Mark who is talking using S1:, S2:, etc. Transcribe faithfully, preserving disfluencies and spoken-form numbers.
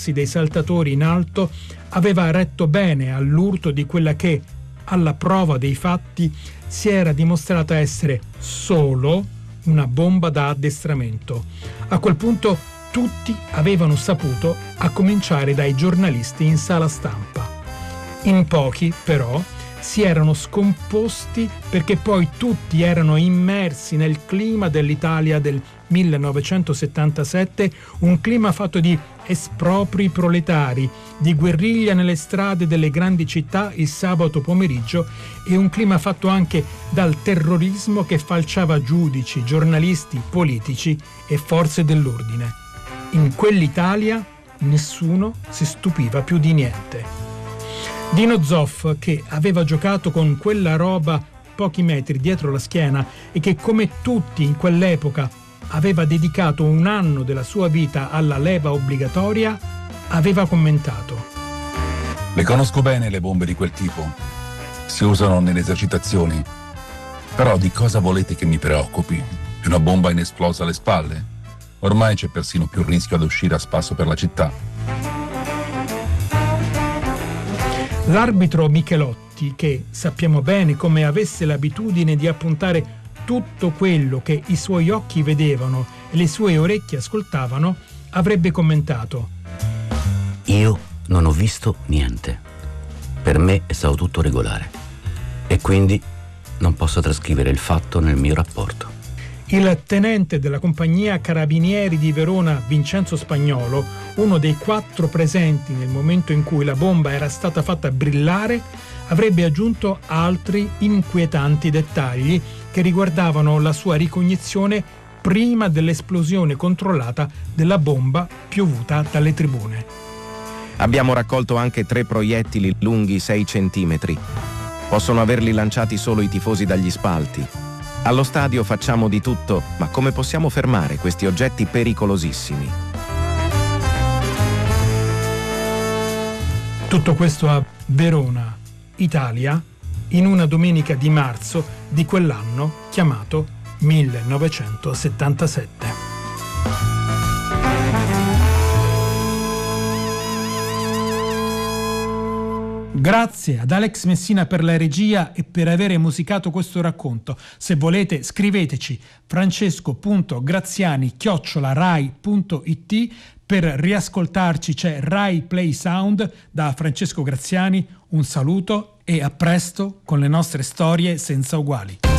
S1: passi dei saltatori in alto aveva retto bene all'urto di quella che, alla prova dei fatti, si era dimostrata essere solo una bomba da addestramento. A quel punto tutti avevano saputo, a cominciare dai giornalisti in sala stampa. In pochi, però, si erano scomposti perché poi tutti erano immersi nel clima dell'Italia del millenovecentosettantasette, un clima fatto di espropri proletari, di guerriglia nelle strade delle grandi città il sabato pomeriggio e un clima fatto anche dal terrorismo che falciava giudici, giornalisti, politici e forze dell'ordine. In quell'Italia nessuno si stupiva più di niente. Dino Zoff, che aveva giocato con quella roba pochi metri dietro la schiena e che, come tutti in quell'epoca, aveva dedicato un anno della sua vita alla leva obbligatoria, aveva commentato:
S2: le conosco bene le bombe di quel tipo. Si usano nelle esercitazioni. Però di cosa volete che mi preoccupi? Di una bomba inesplosa alle spalle? Ormai c'è persino più rischio ad uscire a spasso per la città.
S1: L'arbitro Michelotti, che sappiamo bene come avesse l'abitudine di appuntare tutto quello che i suoi occhi vedevano e le sue orecchie ascoltavano, avrebbe commentato:
S3: io non ho visto niente. Per me è stato tutto regolare e quindi non posso trascrivere il fatto nel mio rapporto.
S1: Il tenente della compagnia Carabinieri di Verona, Vincenzo Spagnolo, uno dei quattro presenti nel momento in cui la bomba era stata fatta brillare, avrebbe aggiunto altri inquietanti dettagli che riguardavano la sua ricognizione prima dell'esplosione controllata della bomba piovuta dalle tribune.
S4: Abbiamo raccolto anche tre proiettili lunghi sei centimetri. Possono averli lanciati solo i tifosi dagli spalti. Allo stadio facciamo di tutto, ma come possiamo fermare questi oggetti pericolosissimi?
S1: Tutto questo a Verona, Italia, in una domenica di marzo di quell'anno chiamato millenovecentosettantasette. Grazie ad Alex Messina per la regia e per avere musicato questo racconto. Se volete scriveteci francesco punto graziani chiocciola rai punto it. Per riascoltarci c'è Rai Play Sound. Da Francesco Graziani un saluto e a presto con le nostre storie senza uguali.